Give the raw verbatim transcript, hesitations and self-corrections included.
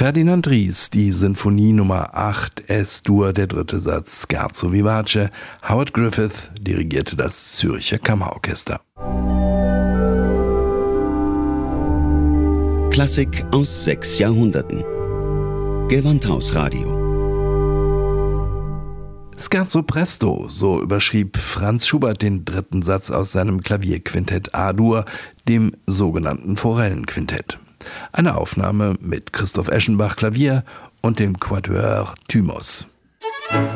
Ferdinand Ries, die Sinfonie Nummer acht, S-Dur, der dritte Satz, Scherzo vivace. Howard Griffith dirigierte das Zürcher Kammerorchester. Klassik aus sechs Jahrhunderten. Gewandhausradio. Scherzo presto, so überschrieb Franz Schubert den dritten Satz aus seinem Klavierquintett A-Dur, dem sogenannten Forellenquintett. Eine Aufnahme mit Christoph Eschenbach Klavier und dem Quatuor Thymos.